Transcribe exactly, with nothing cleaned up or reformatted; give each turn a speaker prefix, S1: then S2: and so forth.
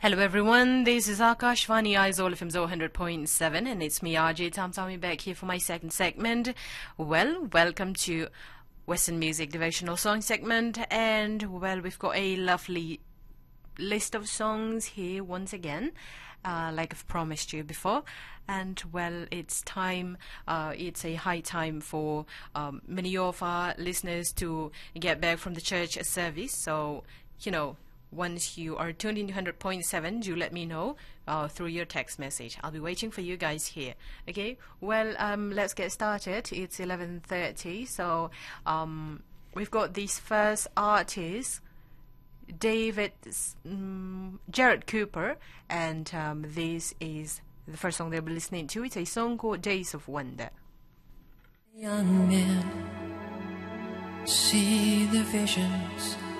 S1: Hello everyone, this is Akashvani Aizawl F M one hundred point seven and it's me R J Tamtami back here for my second segment. Well, welcome to Western Music Devotional Song segment, and well, we've got a lovely list of songs here once again, uh, like I've promised you before. And well, it's time, uh, it's a high time for um, many of our listeners to get back from the church service. So, you know, once you are tuned in to one hundred point seven, do let me know uh, through your text message. I'll be waiting for you guys here. Okay, well, um, let's get started. It's eleven thirty, so um, we've got this first artist, David, um, Jared Cooper, and um, this is the first song they'll be listening to. It's a song called Days of Wonder.
S2: Young men see the visions